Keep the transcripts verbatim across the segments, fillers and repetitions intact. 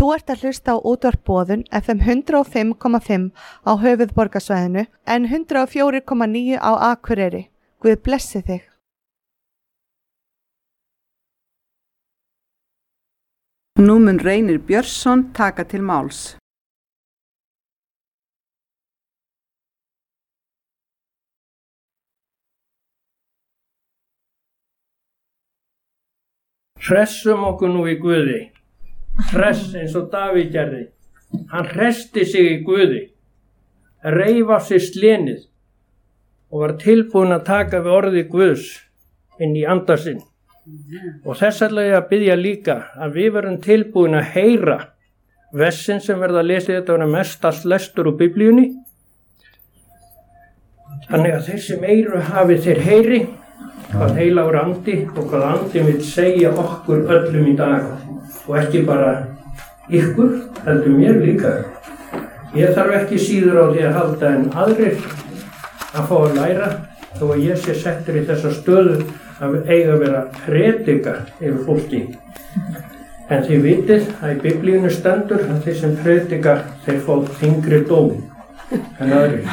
Þú ert að hlusta á útvarp Boðun F M hundrað og fimm komma fimm á höfuðborgarsvæðinu en hundrað og fjögur komma níu á Akureyri. Guð blessi þig. Nú mun Reynir Björnsson taka til máls. Hressum okkur nú í Guði, hress eins og Davíð gerði. Hann hressti sig í Guði, reif af sig slenið og var tilbúinn að taka við orði Guðs inn í anda sinn. Og þess ætla ég að biðja líka að við verum tilbúin að heyra versin sem verða að lesa þetta verða mestast lestur úr Biblíunni. Þannig að þeir sem eyru hafi þeir heyri hvað heilagur andi og hvað andi vill segja okkur öllum í dag og ekki bara ykkur, heldur mér líka. Ég þarf ekki síður á því að halda en aðrir að fá að læra þó að ég sé settur í þessa stöðu að eiga að vera predika yfir fólki. En þið vitið að í Biblíunni stendur að þeir sem predika þeir fá þyngri dóm en aðrir.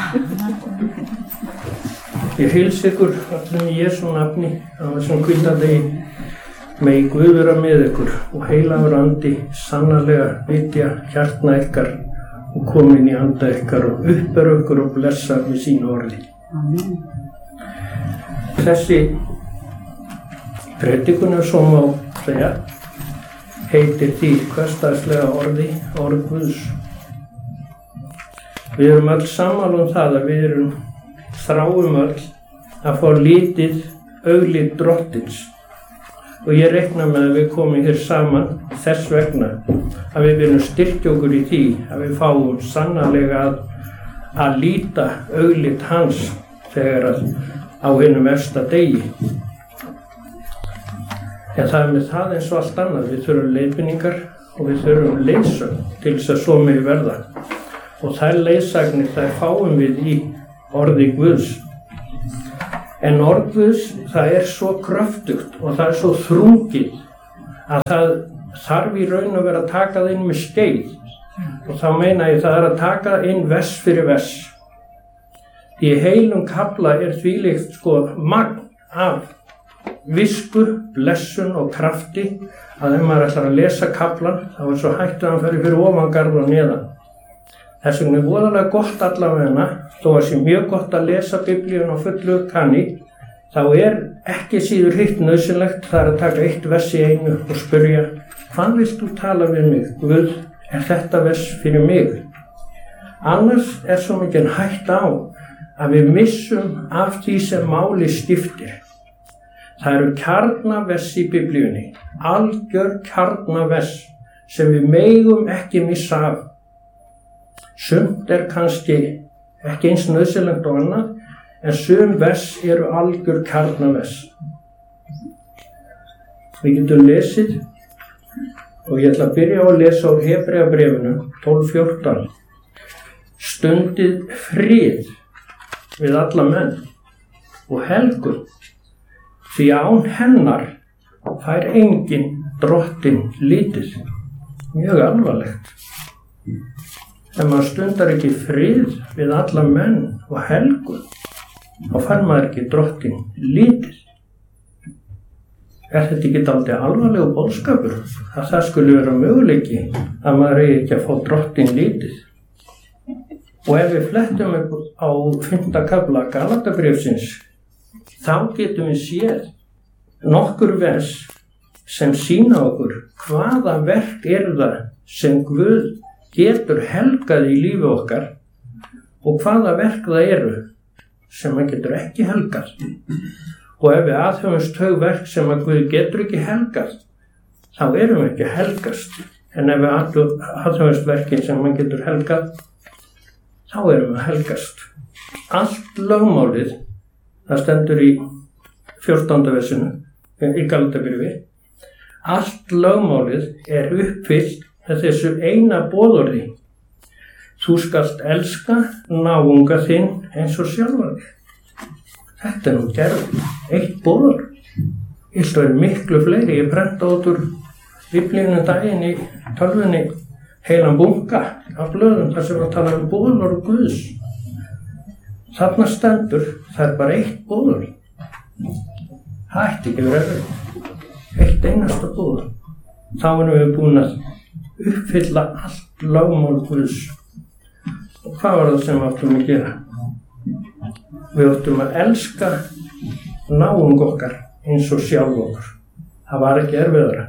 Ég heilsa ykkur allum í Jesú nafni á þessum hvíldardegi. Megi Guð vera með ykkur og heilagur andi sannarlega vitja hjartna ykkar og komin í anda ykkar og uppbera ykkur og blessa með sínu orði. Amen. Þessi predikun er svo má segja heitir því hversdagslega orði, orð Guðs. Við erum öll sammála um það að við erum þráum öll að fá litið auglið drottins og ég reikna með að við komum hér saman þess vegna að við viljum styrkja okkur í því að við fáum sannarlega að, að líta auglið hans þegar að á hinum efsta degi. En það er með það eins og allt annað, við þurfum leiðbeiningar og við þurfum leiðsögn til þess að svo megi verða og þær leiðsagnir þær fáum við í orði Guðs. En orð Guðs, það er svo kröftugt og það er svo þrungið að það þarf í raun að vera að taka það inn með skeið. Og þá meina ég það er að taka inn vers fyrir vers. Í heilum kafla er þvílíkt sko magn af visku, blessun og krafti að ef maður ætlar að lesa kaflan þá er svo hægt að hann fari fyrir ofangarð og neðan. Þess vegna er voðalega gott allavega, þó að sé mjög gott að lesa Biblíun á fullu kanni, þá er ekki síður hitt nauðsynlegt það er að taka eitt vers í einu og spyrja, hvað vilt þú tala við mig? Guð, er þetta vers fyrir mig? Annars er svo mikið hætt á að við missum af því sem máli skiptir. Það eru kjarnavers í Biblíunni, algjör kjarnavers sem við megum ekki missa af. Sumt er kannski ekki eins nauðsynlegt og annað, en sum vers eru algjör kjarnavers. Við getum lesið, og ég ætla að byrja á að lesa úr Hebreabréfinu tólf fjórtán. Stundið frið við alla menn og helgun, því án hennar fær enginn drottinn lítið. Mjög alvarlegt. Ef maður stundar ekki frið við alla menn og helgun, þá fær maður ekki drottinn lítið. Er þetta ekki dálítið alvarlegur boðskapur að það skuli vera möguleiki að maður eigi ekki að fá drottinn lítið? Og ef við flettum upp á fimmta kafla Galatabréfsins, þá getum við séð nokkur vers sem sýna okkur hvaða verk eru það sem Guð getur helgað í lífi okkar og hvaða verk það eru sem hann getur ekki helgað. Og ef við aðhöfumst þau verk sem að Guð getur ekki helgað, þá erum við ekki helgast. En ef við aðhöfumst verkin sem hann getur helgað, þá erum við helgast. Allt lögmálið, það stendur í fjórtánda versinu, í Galatabréfi, allt lögmálið er uppfyllt með þessu eina boðorði. Þú skalt elska náunga þinn eins og sjálfan þig. Þetta er nú gerð, eitt boðorð. Ég stóði miklu fleiri, ég prenta út úr Biblíunum daginn í tölvunni heilan bunka af blöðum þar sem var að tala um boðorð Guðs. Þarna stendur, það er bara eitt boðorð. Það ætti ekki að vera öðru. Eitt einasta boðorð. Þá erum við búin að uppfylla allt lögmál Guðs. Og hvað var það sem við áttum að gera? Við áttum að elska náung okkar eins og sjálf okkur. Það var ekki erfiðara.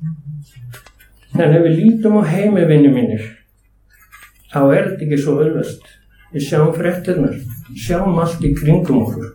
En ef við lítum á heimivinni mínir, þá er þetta ekki svo auðvelt. Við sjáum fréttirnar, sjáum allt í kringum okkur.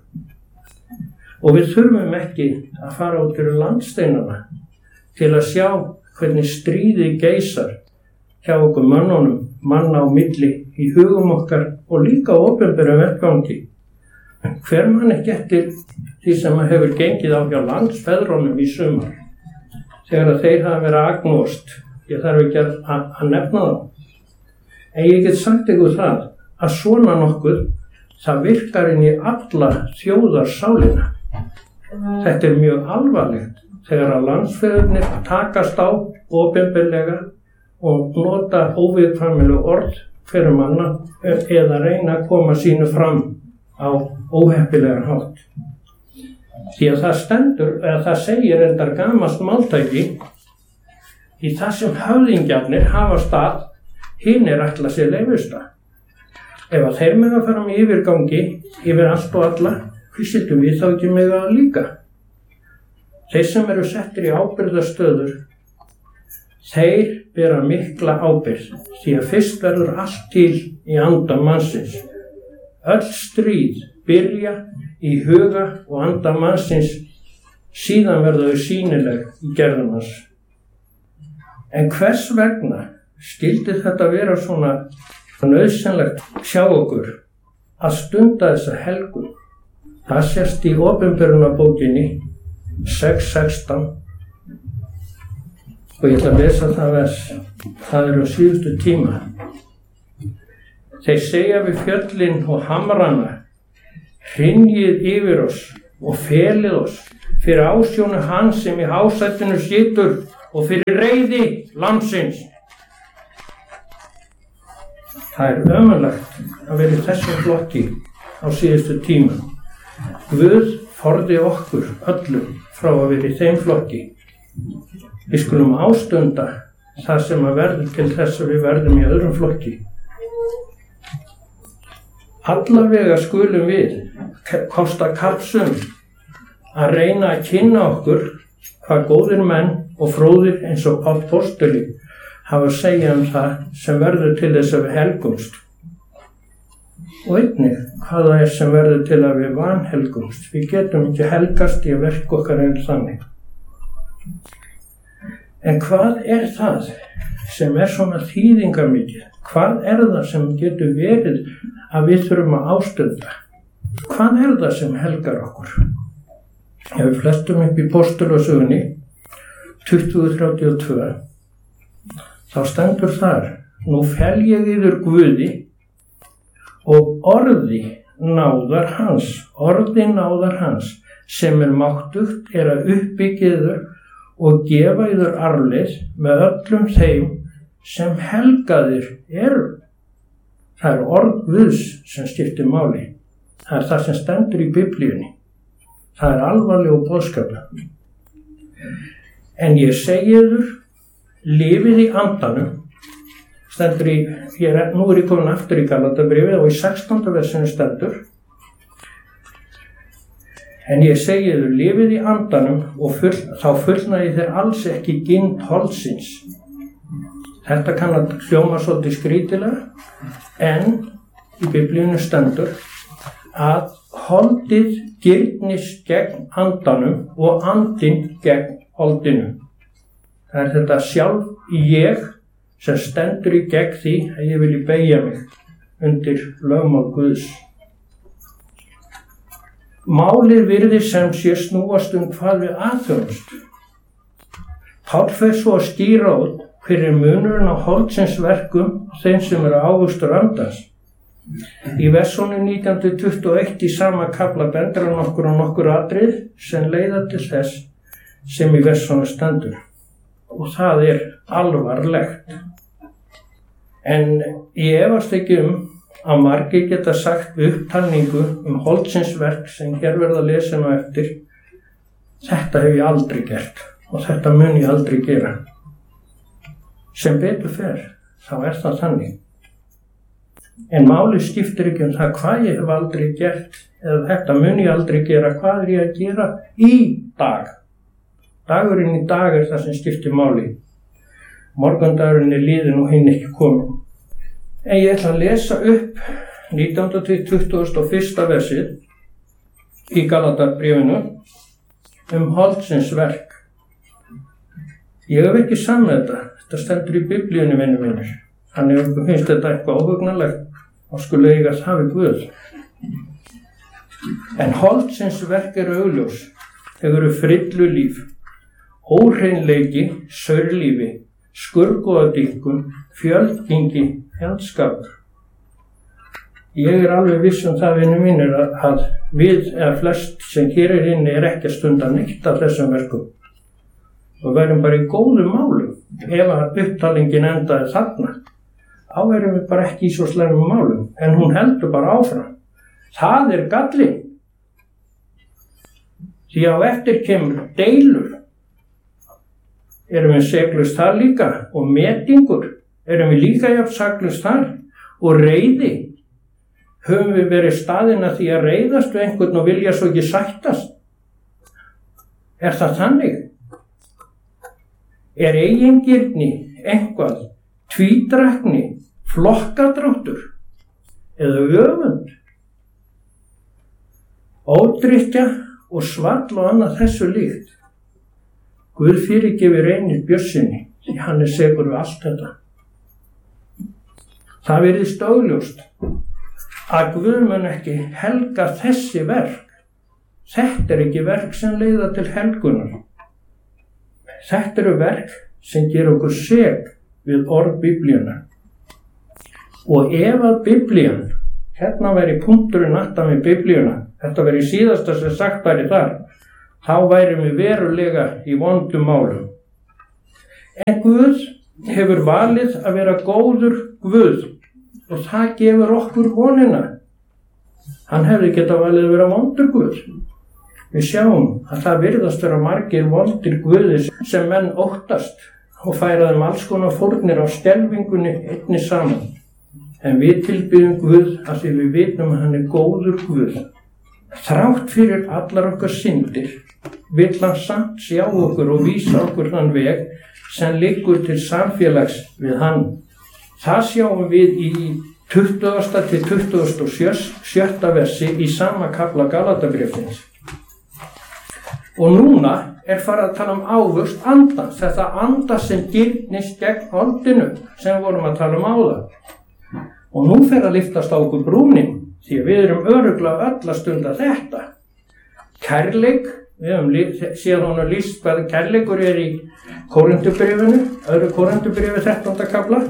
Og við þurfum ekki að fara út fyrir landsteinana til að sjá hvernig stríði geisar hjá okkur mönnunum, manna á milli í hugum okkar og líka á opinberum vettvangi. En hver mann ekki eftir því sem hefur gengið á hjá landsfeðrunum í sumar, þegar að þeir hafa verið agnóst, ég þarf ekki að, að nefna þá. En ég get sagt ykkur það, að svona nokkuð, það virkar inn í alla þjóðarsálina. Þetta er mjög alvarlegt þegar að landsfeðurnir takast á opinberlega og nota óviðkvæmileg orð fyrir manna eða reyna að koma sínu fram á óheppilegan hátt. Því að það stendur, eða það segir endar gamalt máltæki, í það sem höfðingjarnir hafa stað, hinir ætla sér leifustað. Ef að þeir mega fara með yfirgangi yfir allt og alla, hví skildum við þá ekki mega líka? Þeir sem eru settir í ábyrgðarstöður, þeir bera mikla ábyrgð, því að fyrst verður allt til í anda mannsins. Öll stríð byrja í huga og anda mannsins, síðan verða þau sýnileg í gerðum hans. En hvers vegna skyldi þetta vera svona nauðsynlegt sjá okkur að stunda þessa helgun? Það sést í opinberunarbókinni sex sextán og ég ætla að lesa það vers. Það er á síðustu tíma. Þeir segja við fjöllin og hamrana, hrynjið yfir oss og felið oss fyrir ásjónu hans sem í hásættinu situr og fyrir reiði landsins. Það er ömurlegt að vera í þessum flokki á síðustu tíma. Guð forði okkur öllum frá að vera í þeim flokki. Við skulum ástunda það sem að verður til þess að við verðum í öðrum flokki. Allavega skulum við kosta kapsum að reyna að kynna okkur hvað góðir menn og fróðir eins og Páll postuli hafa að segja um það sem verður til þess að við helgumst. Og einnig hvað það er sem verður til að við vanhelgumst. Við getum ekki helgast í að verka okkar einn þannig. En hvað er það sem er svona þýðingarmikið? Hvað er það sem getur verið að við þurfum að ástunda? Hvað er það sem helgar okkur? Ef við flestum upp í postulasögunni tuttugu þrjátíu og tvö, þá stendur þar: Nú fel ég yður Guði og orði náðar hans, orði náðar hans, sem er máttugt er að uppbyggja yður og gefa yður arfleið með öllum þeim sem helgaðir eru. Það er orð Guðs sem skiptir máli. Það er það sem stendur í Biblíunni. Það er alvarlegur boðskapur. En ég segi yður, lifið í andanum. Stendur í, ég er, nú er ég komin aftur í Galatabréfið og í sextánda versinu stendur: En ég segi yður, lifið í andanum og full, þá fullnægi þér alls ekki ginn holdsins. Þetta kann að hljóma svolítið skrítilega, en í Biblíunni stendur að holdið girnist gegn andanum og andinn gegn holdinu. Það er þetta sjálf í ég sem stendur í gegn því að ég vilji beygja mig undir lögmál Guðs. Málið virðist sem sé snúast um hvað við aðþjónumst. Páll fer svo að skýra út hver er munurinn á holdsins verkum þeim sem eru ávöxtur andans. Í versunum nítján tuttugu og eitt í sama kafla bendur hann okkur á nokkur atrið sem leiða til þess sem í versunum stendur. Og það er alvarlegt. En ég efast ekki um að margir geta sagt upptalningu um Holtzins verk sem hér verða að lesa á eftir. Þetta hef ég aldrei gert og þetta mun ég aldrei gera. Sem betur fer, þá er það þannig. En máli skiptir ekki um það hvað ég hef aldrei gert eða þetta mun ég aldrei gera, hvað er ég að gera í dag. Dagurinn í dag er það sem skiptir máli. Morgundagurinn er liðinn og hinn ekki komin. En ég ætla að lesa upp nítjánda til tuttugasta og fyrsta versið í Galatarbréfinu um Holtzins verk. Ég hef ekki samið þetta, þetta stendur í Biblíunni, vinur mínir. Þannig að finnst þetta eitthvað óhugnanlegt og skulle eiga það við Guð. En Holtzins verk eru augljós. Þau eru frillulíf, óhreinleiki, saurlífi, skurgoðadýrkun, fjölgengi, fjandskapur. Ég er alveg viss um það, vinur mínir, að við eða flest sem hér er inni er ekki að stunda neitt af þessum verkum. Og verðum bara í góðum málum. Ef að upptalningin endaði þarna, þá erum við bara ekki í svo slæmum málum. En hún heldur bara áfram. Það er gallinn. Því á eftir kemur deilur. Erum við seglust þar líka og metingur, erum við líka jafn saklust þar og reiði. Höfum við verið staðinn að því að reiðast við einhvern og vilja svo ekki sættast? Er það þannig? Er eigingirni eitthvað, tvítrækni, flokkadráttur eða öfund? Ódrykkja og svall og annað þessu líkt. Guð fyrirgefur Reynir Björnssyni, því hann er sekur við allt þetta. Það virðist augljóst að Guð mun ekki helga þessi verk. Þetta er ekki verk sem leiða til helgunar. Þetta eru verk sem gera okkur sek við orð Biblíunnar. Og ef að Biblían, hérna væri punkturinn aftan við Biblíuna, þetta væri síðasta sem sagt væri þar, þá værum við verulega í vondum málum. En Guð hefur valið að vera góður Guð og það gefur okkur vonina. Hann hefði getað valið að vera vondur Guð. Við sjáum að það virðast vera margir vondir Guðir sem menn óttast og færa þeim alls konar fórnir á skelfingunni einni saman. En við tilbiðum Guð að því við vitum að hann er góður Guð. Þrátt fyrir allar okkar syndir vill hann samt sjá okkur og vísa okkur þann veg sem liggur til samfélags við hann. Það sjáum við í tuttugasta til tuttugasta og sjötta versi í sama kafla Galatarbréfsins. Og núna er farið að tala um ávöxt andans, þetta anda sem girnist gegn holdinu sem vorum að tala um áðan. Og nú fer að lyftast á okkur brúnin, því að við erum örugglega öll að stunda þetta. Kærleik, við höfum séð hún að lýst hvað kærleikur er í Kórinthubréfinu, öðru Kórinthubréfi þrettánda kafla.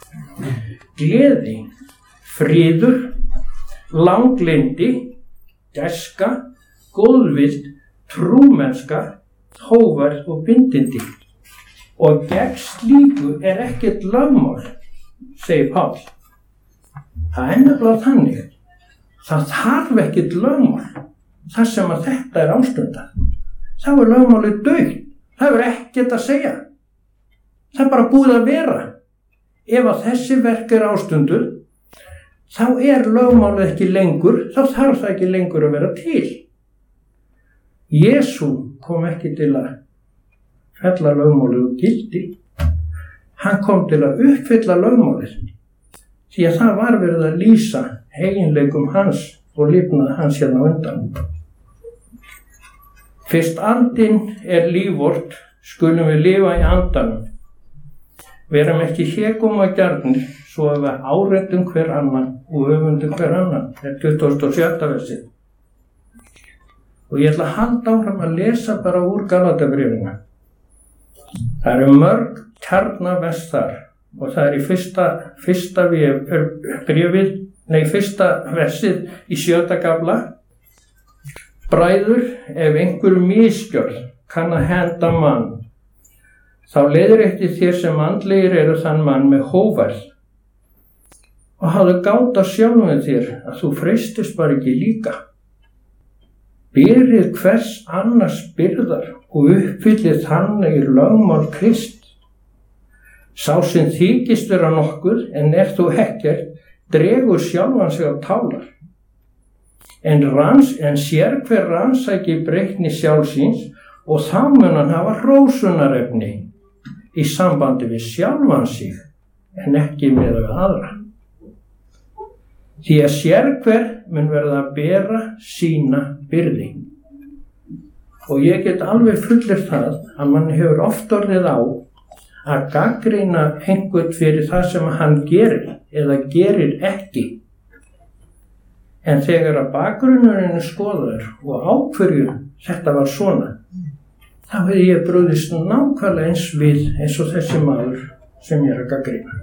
Gleði, friður, langlindi, gæska, góðvild, trúmennska, hógværð og bindindi. Og gegn slíku er ekkert lögmál, segir Páll. Það er nefnilega þannig. Það þarf ekkert lögmál þar sem að þetta er ástundað. Þá er lögmálið dautt. Það er ekkert að segja. Það er bara búið að vera. Ef að þessi verk er ástunduð, þá er lögmálið ekki lengur, þá þarf það ekki lengur að vera til. Jesú kom ekki til að fella lögmálið úr gildi. Hann kom til að uppfylla lögmálið. Því að það var verið að lýsa eiginleikum hans og lifnað hans hérna á undan. Fyrst andinn er líf vort, skulum við lifa í andanum. Verum ekki hégóma gjarnir, svo að við áreitum hver annan og öfundum hver annan. Það er tuttugasta og sjötta versið. Og ég ætla að halda áfram að lesa bara úr Galatarbréfinu. Það eru mörg kjarnavers þar. Og það er í fyrsta, fyrsta bréfið, nei, fyrsta versið í sjötta kafla. Bræður, ef einhver misgjörð kann að henda mann, þá leiðréttið þér sem andlegir eru þann mann með hógværð. og hafðu gát á sjálfum þér að þú freistist bara ekki líka. Berið hvers annars byrðar og uppfyllið þannig lögmál Krist. Sá sem þykist vera nokkuð en er þó ekkert, dregur sjálfan sig á tálar. En, rans, en sér hver rannsæki breytni sjálfsins og þá mun hann hafa hrósunarefni í sambandi við sjálfan sig en ekki með aðra. Því að sér hver mun verða að bera sína byrði. Og ég get alveg fullir það að mann hefur oft orðið á að gagnrýna einhvern fyrir það sem hann gerir eða gerir ekki. En þegar að bakgrunnurinn er skoðaður og á hverju þetta var svona, þá hefði ég brugðist nákvæmlega eins við eins og þessi maður sem ég er að gagnrýna.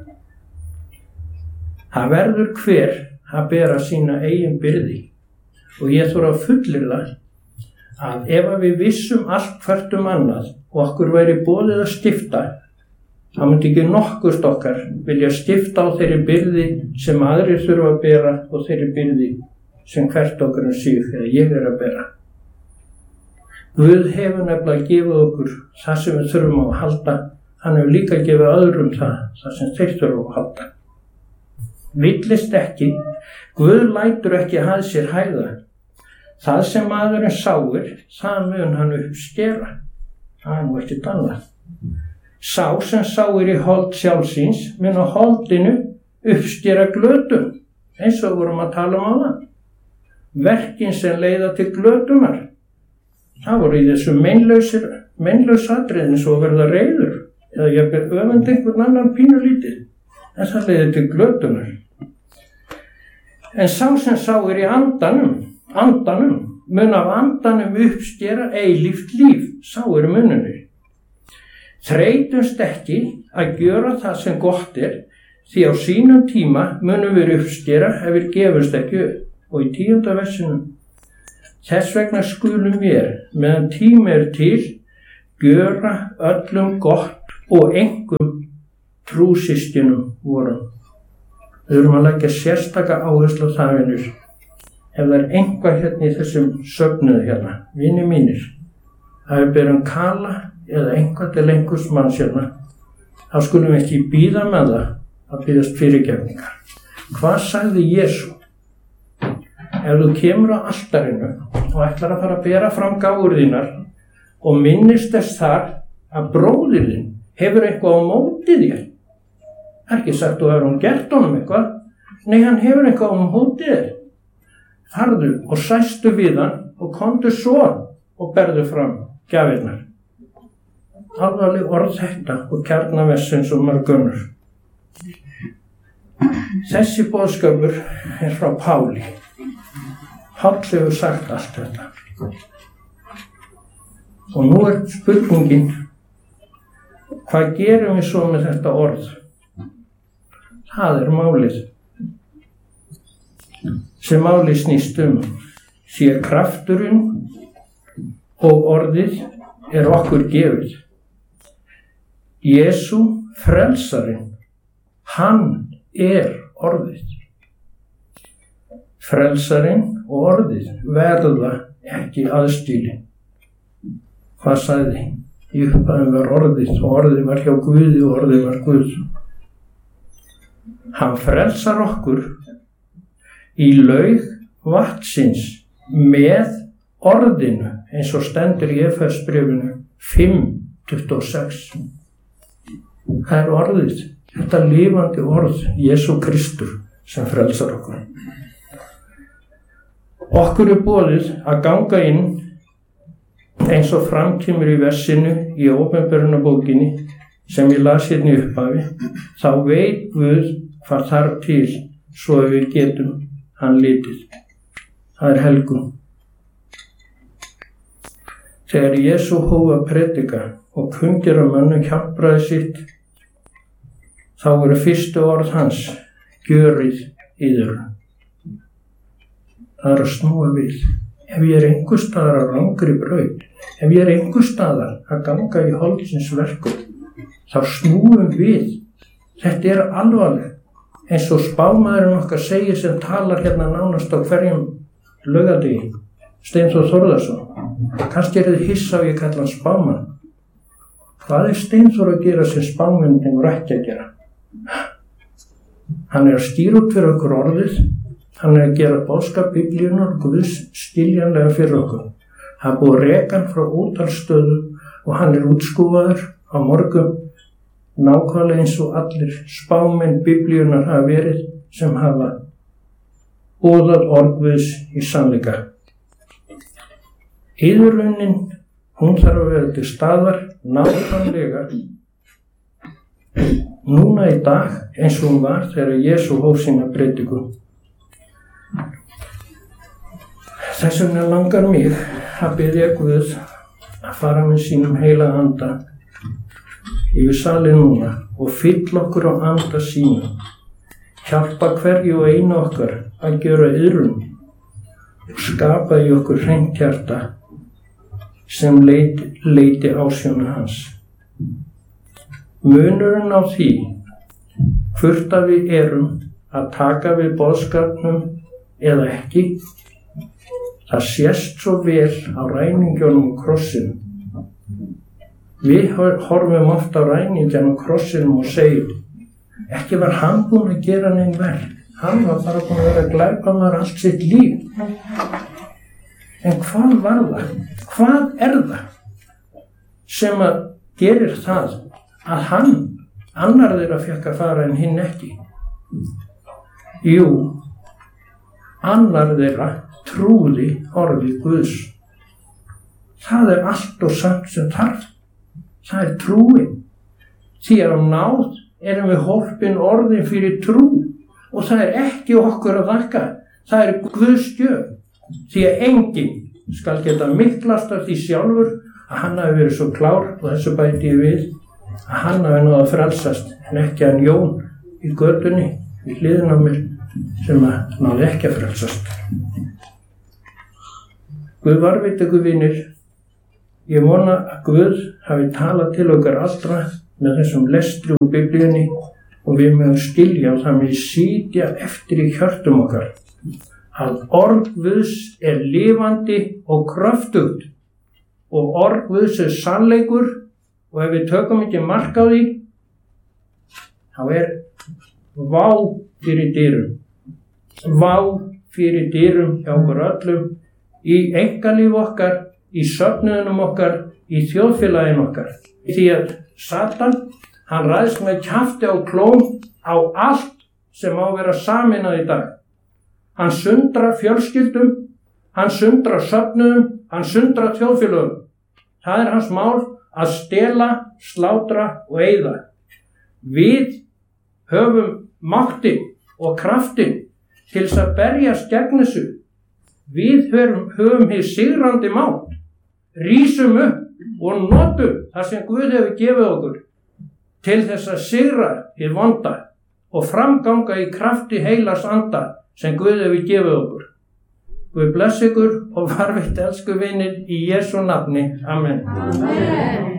Það verður hver að bera sína eigin byrði og ég þarf að fullyrða að ef við vissum allt hvert um annað og okkur væri boðið að stifta, þá myndi ekki nokkurt okkar vilja stifta á þeirri byrði sem aðrir þurfa að bera og þeirri byrði sem hvert okkar um sig eða ég er að bera. Guð hefur nefnilega gefið okkur það sem við þurfum á að halda, hann hefur líka gefið öðrum það, það sem þeir þurfum á að halda. Villist ekki, Guð lætur ekki að sér hæða. Það sem maðurinn sáir, það mun hann uppskera. Það er nú ekkert annað. Sá sem sáir í hold sjálfsins mun á holdinu uppskera glötum, eins og vorum að tala um á það. Verkin sem leiða til glötumar. Það voru í þessu meinlausir, meinlausatriðin svo verða reiður, eða ég ber öfund einhvern annan pínulítið, en það leiði til glötunar. En sá sem sáir í andanum, andanum, mun af andanum uppskera eilíft líf, sá er mununir. Þreytumst ekki að gjöra það sem gott er, því á sínum tíma munum við uppskera ef við gefumst ekki upp. Og í tíunda versinum, þess vegna skulum við, meðan tími er til, gjöra öllum gott og engum trúsystkinum vorum. Við þurfum að leggja sérstaka áherslu á það, vinur. Ef það er einhvað hérna í þessum söfnuðu hérna, vinir mínir, að við berum kala eða einhvað til einhvers manns hérna, þá skulum við ekki bíða með það að bíðast fyrirgefningar. Hvað sagði Jesú? Ef þú kemur á altarinu og ætlar að fara að bera fram gáfur þínar og minnist þess þar að bróðir þinn hefur eitthvað á móti þér. Það er ekki sagt þú hefur hún gert honum eitthvað. Nei, hann hefur eitthvað á móti þér. Farðu og sæstu við hann og komdu svo og berðu fram gjafirnar. Alvarleg orð þetta og kjarnaversins og mörgunnur. Þessi boðskapur er frá Páli. Páll hefur sagt allt þetta. Og nú er spurningin, hvað gerum við svo með þetta orð? Það er málið. Sem málið snýst um, sé krafturinn og orðið er okkur gefið. Jesú frelsarinn, hann er orðið. Frelsarinn og orðið verða ekki aðstíli. Hvað sagði? Í upphafi var orðið og orðið var hjá Guði og orðið var Guð. Hann frelsar okkur í laug vatnsins með orðinu, eins og stendur í Efesbréfinu fimm tuttugu og sex. Það er orðið, þetta lifandi orð, Jesú Kristur, sem frelsar okkur. Okkur er boðið að ganga inn eins og framkemur í versinu í Ópenbarunarbókinni sem ég las hérna í upphafi. Þá veit Guð hvað þarf til svo að við getum hann litið. Það er helgun. Þegar Jesú hóf að predika og kungera mönnum hjálpræði sitt, þá voru fyrstu orð hans, gjörið yður. Það er að snúa við. Ef ég er einhver staðar að rangri braut, ef ég er einhver staðar að ganga í holdsins verkum, þá snúum við. Þetta er alvarlegt. eins og spámaðurinn okkar segir sem talar hérna nánast á hverjum laugardegi, Steinþór Þórðarson. Kannski er þið hissa á ég kalla hann spámann. Hvað er Steinþór að gera sem spámenningin voru ekki að gera? Hann er að skýra út fyrir okkur orðið, hann er að gera boðskap Biblíunnar og Guðs skiljanlega fyrir okkur. Hann búið að reka hann frá ótalstöðu og hann er útskúfaður á morgun nákvæmlega eins og allir spámenn Biblíunnar hafa verið sem hafa boðað orð Guðs í sannleika. Iðurlaunin, hún þarf að vera til staðar nákvæmlega núna í dag eins og hún var þegar Jesú hóf sína prediku. Þess vegna langar mig að biðja Guð að fara með sínum heilaga anda yfir salinn núna og fylla okkur á anda sínum. Hjálpa hverju og einu okkar að gera iðrun og skapa í okkur hreint hjarta sem leiti, leiti ásjónu hans. Munurinn á því hvort að við erum að taka við boðskapnum eða ekki, það sést svo vel á ræningjónum og krossinum. Við horfum oft á ræningjónum og krossinum og segjum, ekki var hann búinn að gera neinn verk, hann var bara búinn að vera glæpamaður allt sitt líf. En hvað var það? Hvað er það sem að gerir það að hann, annar þeirra fekk að fara en hinn ekki? Jú, annar þeirra trúði orði Guðs. Það er allt og samt sem þarf. Það er trúin. Því að á náð erum við hólpin orðin fyrir trú og það er ekki okkur að þakka. Það er Guðs gjöf. Því að enginn skal geta miklast af því sjálfur að hann hafi verið svo klár, og þessu bæti ég við, að hann hafi náð að frelsast en ekki hann Jón í götunni í hliðina á mér sem að náði ekki að frelsast. Guð varðveiti ykkur vinir. Ég vona að Guð hafi talað til okkar allra með þessum lestri úr Biblíunni og við mögum skilja og það með sitja eftir í hjörtum okkar að orð Guðs er lifandi og kröftugt og orð Guðs er sannleikur og ef við tökum ekki mark á því þá er vá fyrir dyrum. Vá fyrir dyrum hjá okkur öllum í einkalíf okkar, í söfnuðunum okkar, í þjóðfélaginu okkar. Því að Satan, hann ræðst með kjafti á klóm á allt sem á að vera sameinað í dag. Hann sundrar fjölskyldum, hann sundrar söfnuðum, hann sundrar þjóðfélögum. Það er hans mál að stela, slátra og eyða. Við höfum máttinn og kraftinn til þess að berjast gegn þessu. Við höfum, höfum hér sigrandi mátt. Rísum upp og notum það sem Guð hefur gefið okkur til þess að sigra hér vonda og framganga í krafti heilags anda sem Guð hefur gefið okkur. Guð bless ykkur og varðveitt elsku vinir í Jesú nafni. Amen. Amen.